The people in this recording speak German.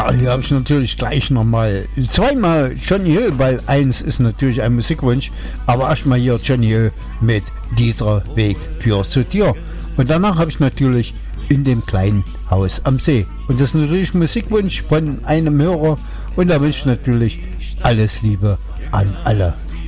Ja, hier habe ich natürlich gleich nochmal zweimal Johnny Hill, weil eins ist natürlich ein Musikwunsch, aber erstmal hier Johnny Hill mit Dieser Weg führt zu dir. Und danach habe ich natürlich In dem kleinen Haus am See. Und das ist natürlich ein Musikwunsch von einem Hörer und da wünsche ich natürlich alles Liebe an alle.